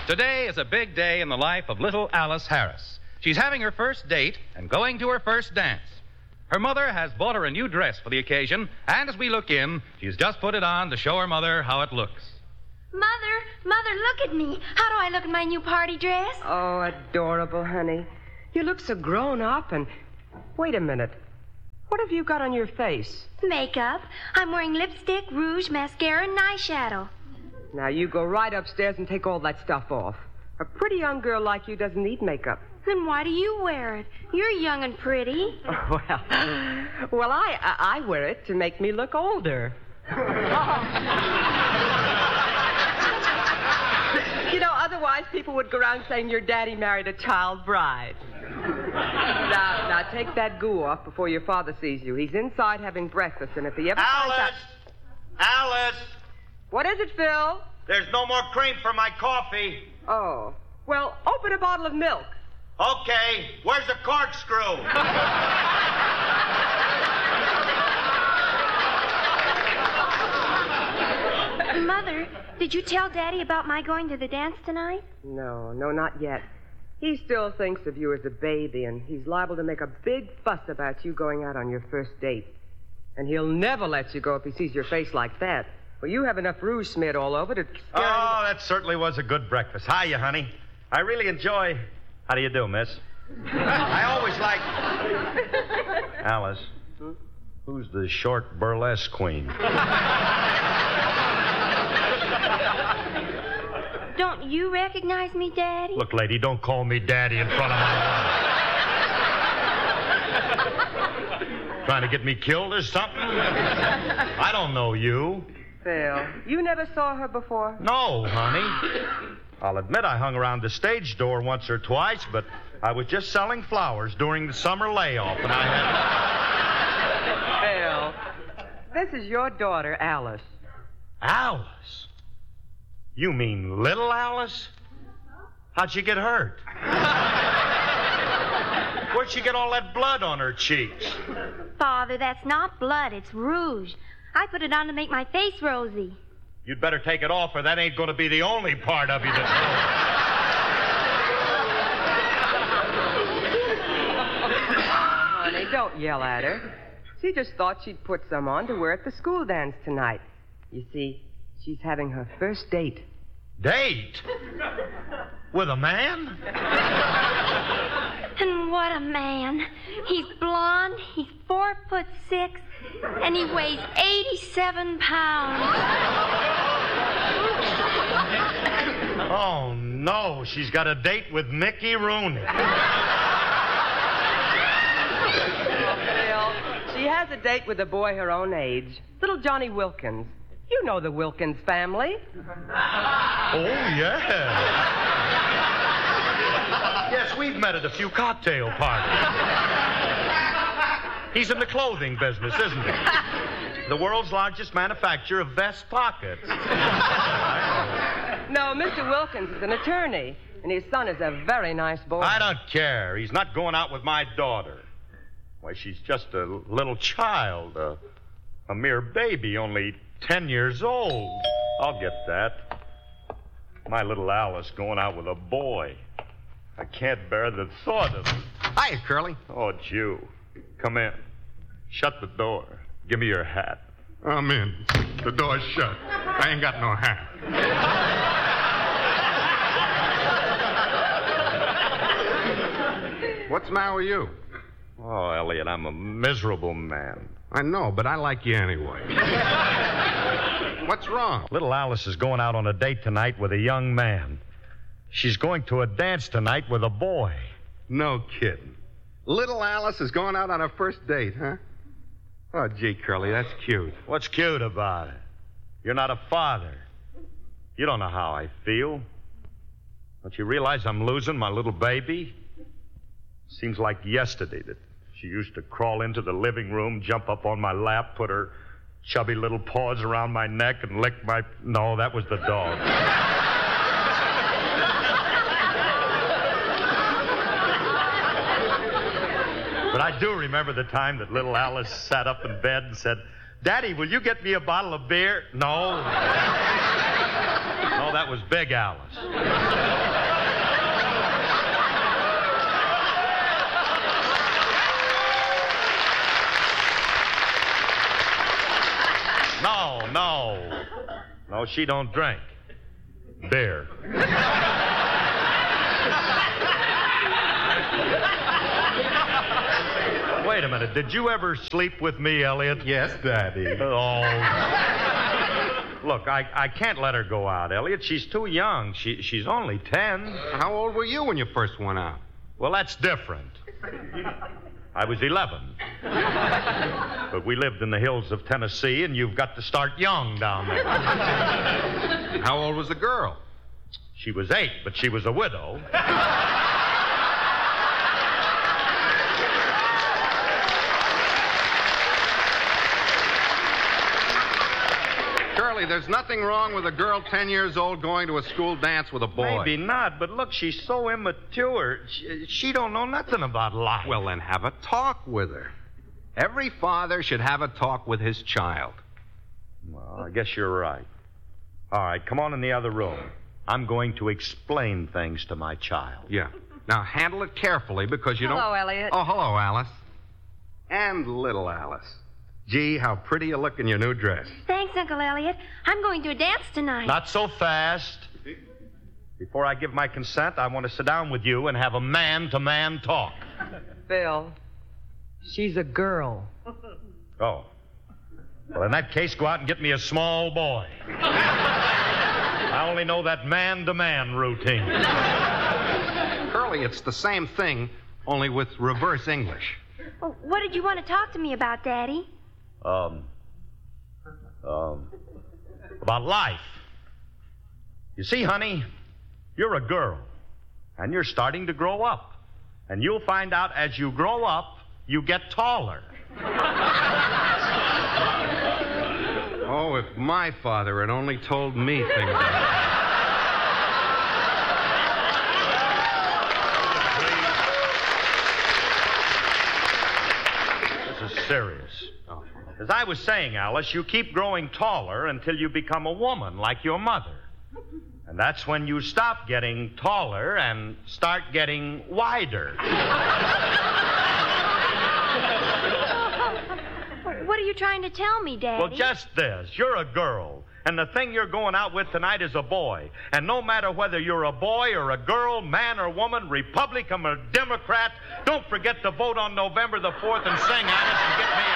Today is a big day in the life of little Alice Harris. She's having her first date and going to her first dance. Her mother has bought her a new dress for the occasion, and as we look in, she's just put it on to show her mother how it looks. Mother, look at me. How do I look in my new party dress? Oh, adorable, honey. You look so grown up and... Wait a minute. What have you got on your face? Makeup. I'm wearing lipstick, rouge, mascara, and eyeshadow. Now, you go right upstairs and take all that stuff off. A pretty young girl like you doesn't need makeup. Then why do you wear it? You're young and pretty. Oh, well, I wear it to make me look older. You know, otherwise people would go around saying your daddy married a child bride. Now, take that goo off before your father sees you. He's inside having breakfast, and if he ever finds out... Alice! What is it, Phil? There's no more cream for my coffee. Oh. Well, open a bottle of milk. Okay. Where's the corkscrew? Mother, did you tell Daddy about my going to the dance tonight? No, not yet. He still thinks of you as a baby, and he's liable to make a big fuss about you going out on your first date. And he'll never let you go if he sees your face like that. Well, you have enough rouge smeared all over to... Oh, that certainly was a good breakfast. Hiya, honey. I really enjoy... How do you do, miss? I always like... Alice, who's the short burlesque queen? Don't you recognize me, Daddy? Look, lady, don't call me Daddy in front of my wife. Trying to get me killed or something? I don't know you. Phil, you never saw her before? No, honey. I'll admit I hung around the stage door once or twice, but I was just selling flowers during the summer layoff, and I had... Phil, this is your daughter, Alice. Alice? You mean little Alice? How'd she get hurt? Where'd she get all that blood on her cheeks? Father, that's not blood, it's rouge. I put it on to make my face rosy. You'd better take it off, or that ain't going to be the only part of you that's... Honey, don't yell at her. She just thought she'd put some on to wear at the school dance tonight. You see, she's having her first date. Date? With a man? And what a man. He's blonde, he's 4'6", and he weighs 87 pounds. Oh, no. She's got a date with Mickey Rooney. Phil, she has a date with a boy her own age. Little Johnny Wilkins. You know the Wilkins family. Oh, yeah. Yes, we've met at a few cocktail parties. He's in the clothing business, isn't he? The world's largest manufacturer of vest pockets. No, Mr. Wilkins is an attorney, and his son is a very nice boy. I don't care. He's not going out with my daughter. Why, she's just a little child, a mere baby, only 10 years old. I'll get that. My little Alice going out with a boy. I can't bear the thought of it. Hiya, Curly. Oh, Jew. Come in. Shut the door. Give me your hat. I'm in. The door's shut. I ain't got no hat. What's the matter with you? Oh, Elliot, I'm a miserable man. I know, but I like you anyway. What's wrong? Little Alice is going out on a date tonight with a young man. She's going to a dance tonight with a boy. No kidding. Little Alice is going out on her first date, huh? Oh, gee, Curly, that's cute. What's cute about it? You're not a father. You don't know how I feel. Don't you realize I'm losing my little baby? Seems like yesterday that she used to crawl into the living room, jump up on my lap, put her chubby little paws around my neck and lick my... No, that was the dog. But I do remember the time that little Alice sat up in bed and said, "Daddy, will you get me a bottle of beer?" No. No, that was Big Alice. No, she don't drink. Beer. Wait a minute. Did you ever sleep with me, Elliot? Yes, Daddy. Oh. Look, I can't let her go out, Elliot. She's too young. She's only 10. How old were you when you first went out? Well, that's different. I was 11. But we lived in the hills of Tennessee, and you've got to start young down there. How old was the girl? She was 8, but she was a widow. Curly, there's nothing wrong with a girl 10 years old going to a school dance with a boy. Maybe not, but look, she's so immature. She don't know nothing about life. Well, then have a talk with her. Every father should have a talk with his child. Well, I guess you're right. All right, come on in the other room. I'm going to explain things to my child. Yeah. Now, handle it carefully because you don't... Hello, Elliot. Oh, hello, Alice. And little Alice. Gee, how pretty you look in your new dress. Thanks, Uncle Elliot. I'm going to a dance tonight. Not so fast. Before I give my consent, I want to sit down with you and have a man-to-man talk. Phil, she's a girl. Oh. Well, in that case, go out and get me a small boy. I only know that man-to-man routine. Curly, it's the same thing, only with reverse English. Well, what did you want to talk to me about, Daddy? About life. You see, honey, you're a girl, and you're starting to grow up. And you'll find out as you grow up, you get taller. Oh, if my father had only told me things like that. This is serious. As I was saying, Alice, you keep growing taller until you become a woman like your mother. And that's when you stop getting taller and start getting wider. What are you trying to tell me, Daddy? Well, just this. You're a girl, and the thing you're going out with tonight is a boy. And no matter whether you're a boy or a girl, man or woman, Republican or Democrat, don't forget to vote on November the 4th and sing, Alice, and get me